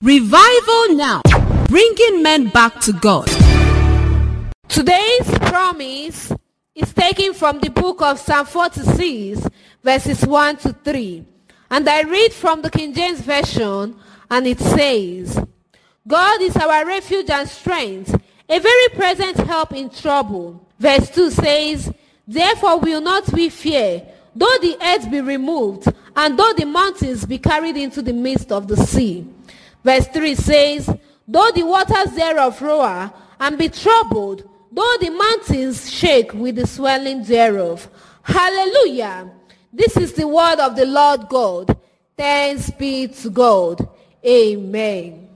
Revival Now, bringing men back to God. Today's promise is taken from the book of Psalm 46, verses 1 to 3. And I read from the King James Version, and it says, God is our refuge and strength, a very present help in trouble. Verse 2 says, therefore will not we fear, though the earth be removed, and though the mountains be carried into the midst of the sea. Verse 3 says, though the waters thereof roar, and be troubled, though the mountains shake with the swelling thereof. Hallelujah! This is the word of the Lord God. Thanks be to God. Amen.